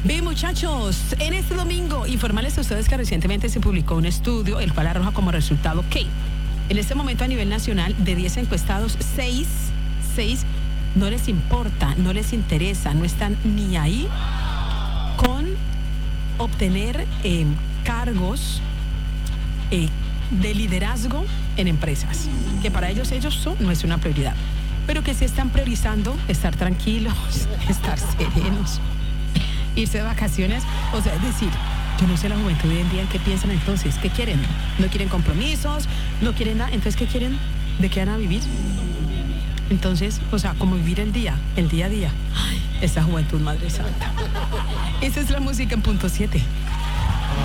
Bien, muchachos, en este domingo informarles a ustedes que recientemente se publicó un estudio el cual arroja como resultado que en este momento a nivel nacional de 10 encuestados, 6 no les importa, no les interesa, no están ni ahí con obtener cargos de liderazgo en empresas, que para ellos eso no es una prioridad, pero que sí están priorizando estar tranquilos, estar serenos, irse de vacaciones. O sea, es decir, yo no sé la juventud hoy en día en qué piensan entonces. ¿Qué quieren? No quieren compromisos, no quieren nada. Entonces, ¿qué quieren? ¿De qué van a vivir? Entonces, o sea, como vivir el día a día. Ay, esa juventud, Madre Santa. Esa es la música en punto 7.